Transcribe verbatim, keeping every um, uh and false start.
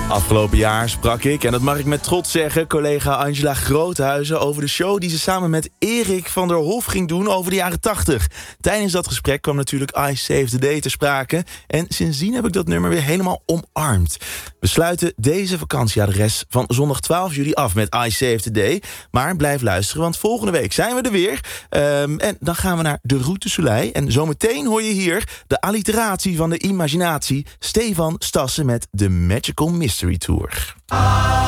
Afgelopen jaar sprak ik, en dat mag ik met trots zeggen, collega Angela Groothuizen over de show die ze samen met Erik van der Hof ging doen over de jaren tachtig. Tijdens dat gesprek kwam natuurlijk I Save the Day ter sprake en sindsdien heb ik dat nummer weer helemaal omarmd. We sluiten deze vakantieadres van zondag twaalf juli af met I Save the Day, maar blijf luisteren, want volgende week zijn we er weer. Um, en dan gaan we naar de Route du Soleil en zometeen hoor je hier de alliteratie van de imaginatie, Stefan Stassen met The Magical Mystery Tour.